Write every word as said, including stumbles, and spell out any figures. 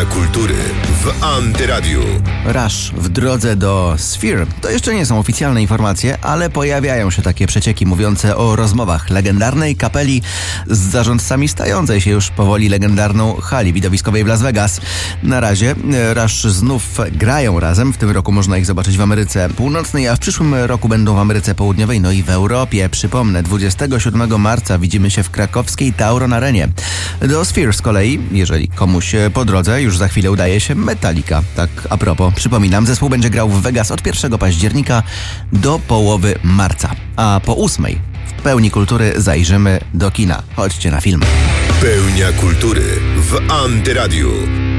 Pełnia kultury w Antyradiu. Rush w drodze do Sphere. To jeszcze nie są oficjalne informacje, ale pojawiają się takie przecieki mówiące o rozmowach legendarnej kapeli z zarządcami stającej się już powoli legendarną hali widowiskowej w Las Vegas. Na razie Rush znów grają razem. W tym roku można ich zobaczyć w Ameryce Północnej, a w przyszłym roku będą w Ameryce Południowej, no i w Europie. Przypomnę, dwudziestego siódmego marca widzimy się w krakowskiej Tauron Arenie. Do Sphere z kolei, jeżeli komuś po drodze, już za chwilę udaje się Metallica. Tak a propos, przypominam, zespół będzie grał w Vegas od pierwszego października do połowy marca. A po ósmej w Pełni Kultury zajrzymy do kina. Chodźcie na film. Pełnia kultury w Antyradiu.